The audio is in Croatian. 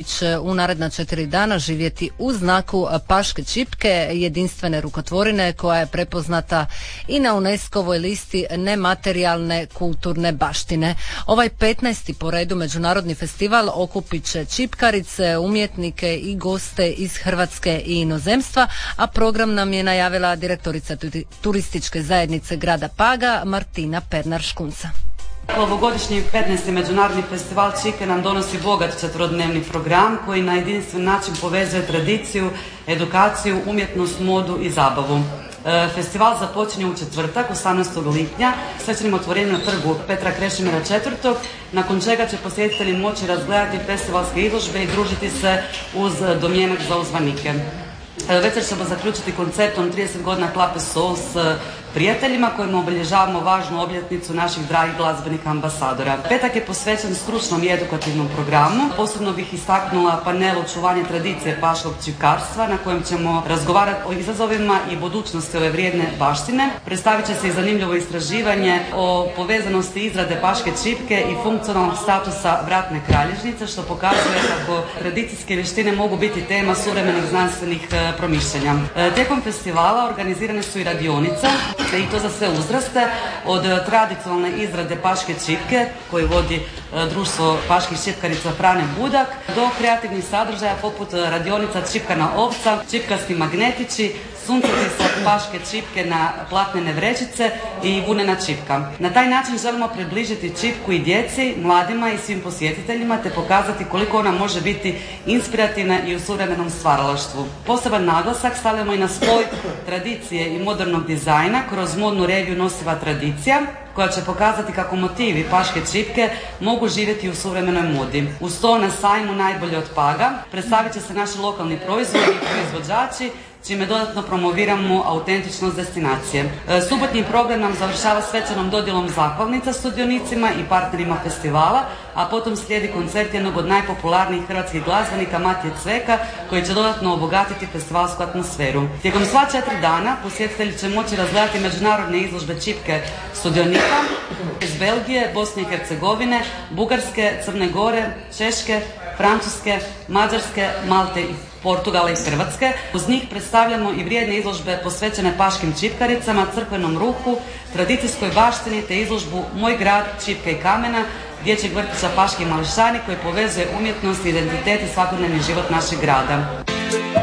će u naredna 4 dana živjeti u znaku Paške čipke, jedinstvene rukotvorine koja je prepoznata i na UNESCO-voj listi nematerijalne kulturne baštine. Ovaj 15. po redu međunarodni festival okupit će čipkarice, umjetnike i goste iz Hrvatske i inozemstva, a program nam je najavila direktorica turističke zajednice grada Paga Martina Pernar-Škunca. Ovogodišnji 15. međunarodni festival čipke nam donosi bogat 4-dnevni program koji na jedinstven način povezuje tradiciju, edukaciju, umjetnost, modu i zabavu. Festival započinje u četvrtak, 18. lipnja, svečanim otvorenjem na trgu Petra Krešimira IV, nakon čega će posjetitelji moći razgledati festivalske izložbe i družiti se uz domjenak za uzvanike. Večer ćemo zaključiti koncertom 30 godina Klape Sol s prijateljima kojima obilježavamo važnu obljetnicu naših dragih glazbenih ambasadora. Petak je posvećen stručnom i edukativnom programu. Posebno bih istaknula panel očuvanje tradicije paškog čipkarstva na kojem ćemo razgovarati o izazovima i budućnosti ove vrijedne baštine. Predstavit će se i zanimljivo istraživanje o povezanosti izrade paške čipke i funkcionalnog statusa vratne kralježnice, što pokazuje kako tradicijske vještine mogu biti tema suvremenih znanstvenih promišljanja. Tijekom festivala organizirane su i radionice, i to za sve uzraste, od tradicionalne izrade paške čipke koju vodi društvo paških čipkarica Frane Budak do kreativnih sadržaja poput radionica čipkana ovca, čipkasti magnetići, suncetisak paške čipke na platnene vrećice i vunena čipka. Na taj način želimo približiti čipku i djeci, mladima i svim posjetiteljima te pokazati koliko ona može biti inspirativna i u suvremenom stvaralaštvu. Poseban naglasak stavljamo i na spoj tradicije i modernog dizajna kroz modnu reviju Nosiva tradicija, koja će pokazati kako motivi paške čipke mogu živjeti u suvremenoj modi. Uz to na sajmu Najbolje od Paga predstavit će se naši lokalni proizvodi i proizvođači, čime dodatno promoviramo autentičnost destinacije. Subotnji program nam završava svečanom dodjelom zahvalnica sudionicima i partnerima festivala, a potom slijedi koncert jednog od najpopularnijih hrvatskih glazbenika Matije Cveka, koji će dodatno obogatiti festivalsku atmosferu. Tijekom sva 4 dana posjetitelji će moći razgledati međunarodne izložbe čipke sudionika iz Belgije, Bosne i Hercegovine, Bugarske, Crne Gore, Češke, Francuske, Mađarske, Malte, Portugala i Hrvatske. Uz njih predstavljamo i vrijedne izložbe posvećene paškim čipkaricama, crkvenom ruhu, tradicijskoj baštini te izložbu Moj grad, čipke i kamena, dječjeg vrtića Paški mališani koji povezuje umjetnost, identitet i svakodnevni život našeg grada.